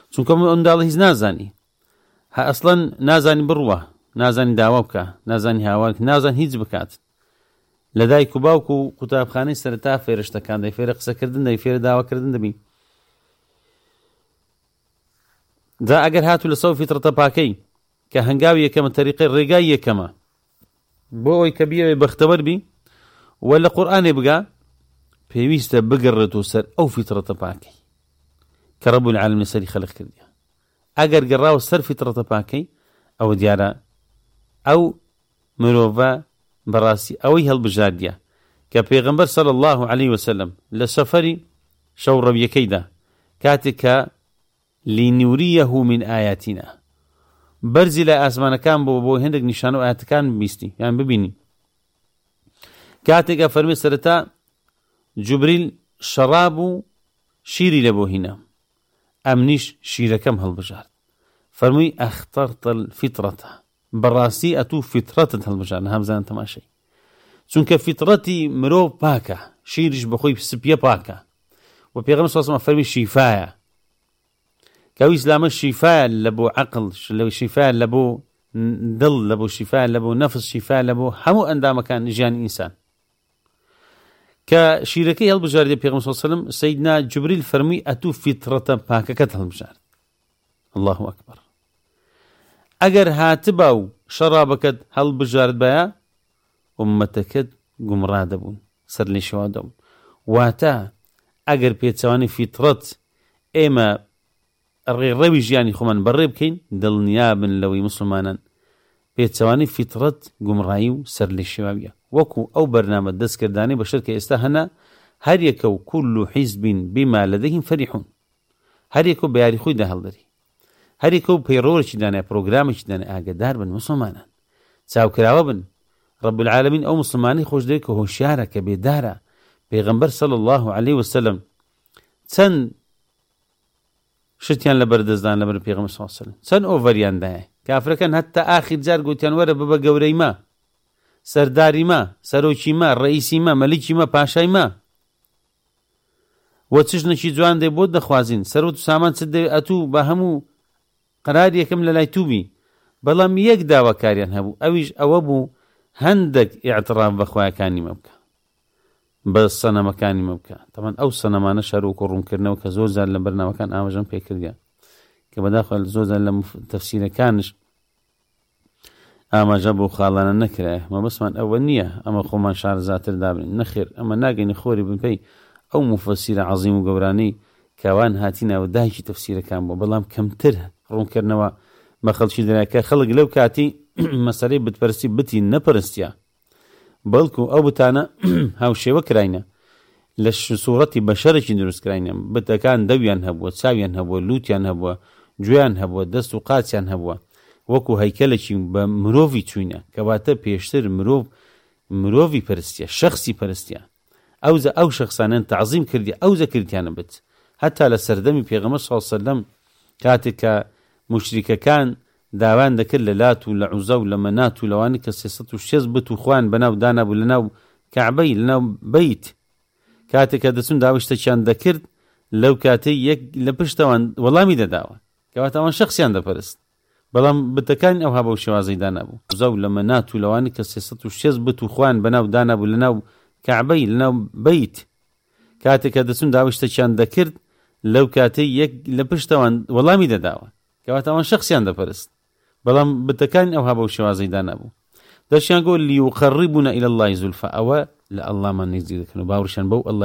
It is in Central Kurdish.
چونکە ئەنداڵ هیچ نازانی ئەسڵەن نازانی بڕوە نازانی داوا بکە نازانی هاوار نازان هیچ بکات لە دایک و باوک و قوتابخانەی سەرەتا فێرشتەکان دەی فێرە قسەکردن دەی فێرە داواکردن دەبی دا ئەگەر هاتو لە سەو فیترەتە پاکەی کە هەنگاوی یەکەمە تەریقەی ڕێگای یەکەمە بۆ ئەوەی کە بیەوێ بەختەوەر بی وە لە قورئانێ بگا پێویستە بگەڕێتەوە سەر ئەو فیترەتە پاکەی کە ڕەب العالەمین لەسەری خەڵق کردیە ئەگەر گەڕاوە سەر فیترەتە پاکەی ئەوە دیارە ئەو مرۆڤە بەڕاستی ئەوەی هەڵبژاردیە کە پێغەمبەر صلی الله علیه وسلم لە سەفەری شەو ڕەویەکەیدا کاتێک کە لینوریه من ئایاتینا بەرزی لە ئاسمانەکان بۆ هەندێک نیشانە و ئاەتەکان بیستی یان ببینی کاتێکە فەرمی سەرەتا جوبریل شەراب و شیری لە بۆ هینە ئەمنیش شیرەکەم هەڵبژارد فەرمووی ئەختەرتە الفیترەتە بەڕاستی ئەتوو فیترەتت هەڵبژارد هەمزان تەماشەی چونکە فیترەتی مرۆڤ پاکە شیریش بەخۆی سپیە پاکە و پێغەمبەر صلی الله علیه وسلم فەرمی شیفایە کەو ئیسلامە شیفایە لە بۆ عەقڵ شیفایە لە بۆ دڵ لە بۆ شیفایە لە بۆ نەفس شیفایە لە بۆ هەموو ئەندامەکان ژیانی ئینسان کە شیرەکەی هەڵبژاردی پێغەمبەر صلی الله علیه وسلم سەیدنا جوبریل فەرمووی ئەتوو فیترەتە پاکەکەت هەڵبژارد الله ئەکبەر ئەگەر هاتبا و شەرابەکەت هەڵبژارد بەیە ئوممەتەکەت گومڕا دەبوون سەر لێ شێوا دەبوون واتە ئەگەر پێچەوانی فیترەت ئێمە ڕێڕەوی ژیانی خۆمان بەڕێ بکەین دڵنیابن لەوەی مسلمانان پێچەوانی فیترەت گومڕایی و سەر لێ شێواویە وەکو ئەو بەرنامە دەستکردانی بەشەر کە ئێستا هەنا هەر یەکە و کوڵ حیزب بما لديهم فرحون هەر یەکە و بە یاری خۆی داهەڵدەری هەر یەکە و پەیڕۆوەکی دانێ پرۆگرامێکی دانێ ئاگادار بن مسلمانان چاوکراوە بن رب العالمین ئەو مسلمانی خۆش دەوێت کە هۆشیارە کە بێدارە پێغەمبەر صلی الله علیه وسلم چەند شتیان لە بەردەستدان لەبەر پێغەمبەر صلی الله علیه وسلم چەند ئۆڤەریاندایە کافرەکان هەتا ئاخر جار گوتیان وەرە ببە گەورەی ما سەرداری ما سەرۆکی ما ڕئیسی ما مەلیکی ما پاشای ما وە چژنێکی جوان دێ بۆ دەخوازین سەرۆت و سامان چ دەوێت ئەتوو بە هەموو قەرار یەکەم لە لای تووبی بەڵام یەک داواکاریان هەبوو ئەویش ئەوە بوو هەندێک ئیعتراف بە خوایەکانی مە بکە بە سەنەمەکانی مە بکە تەمان ئەو سەنەمانە شەروک و ڕوونکردنەوە کە زۆر جار لە بەرنامەکان ئاماژەم پێکردیان کە بەداخەوە زۆر جار لە تەفسیرەکانش ئاماژە بۆ خاڵانە نەکرایە مەبەستمان ئەوە نییە ئەمە خۆمان شارەزاتر دابنین نەخێر ئەمە ناگەینە خۆری بنپەی ئەو مفەسیرە عەزیم و گەورانەی کاوان هاتینەوە دایکی تەفسیرەکان بوو بەڵام کەمتر ڕوونکردنەوە بە خەڵکی دەرایکە خەڵک لەو کاتی مەسەلەی بتپەرستی بتی نەپەرستیە بەڵکو ئەو بتانە هاوشێوە کراینە لە سوورەتی بەشەرێکی دروست کراینە بتەکان دەویان هەبووە چاویان هەبووە لوتیان هەبووە گوێیان هەبووە دەست و قاچیان هەبووە وەکو هەیکەلێکی بە مرۆڤی چوینە کەواتە پێشتر مرۆڤی پەرستیە شەخصی پەرستیە ئەو شەخصانەن تەعزیم کردی ئەوزە کردیانە بت هەتا لە سەردەمی پێغەمبەر صلی الله علیه وسلم کاتێک کە موشریکەکان داوان دەکرد لە لات و لە عوزە و لە مەنات و لەوانی کە 360 بت و خوان بەناو دانابوو لەناو کەعبەی لەناو بەیت کاتێک کە دەچون داوشتەکیان دەکرد لەو کاتەی یەک لە پشتەوان وەڵامی دەداوە کەواتە ئەوان شەخصیان دەپەرست بەڵام بتەکان ئەو هەبە و شێوازەی دانابوو عوزە و لە مەنات و لەوانی کە 360 بت و خوان بەناو دانابوو لەناو کەعبەی لەناو بەیت کاتێک کە دەچون داوشتەکیان دەکرد لەو کاتەی یەک لە پشتەوان وەڵامی دەداوە کەواتە ئەوان شەخصیان دەپەرست بەڵام بتەکان ئەو هەبە و شێوازەی دانابوو دەشیان گۆ لیوقەڕیبوونە ئیلە الله زولفە ئەوە لە ئەڵڵامان نزیک دەکەن و باوریشان بەو ئەڵڵا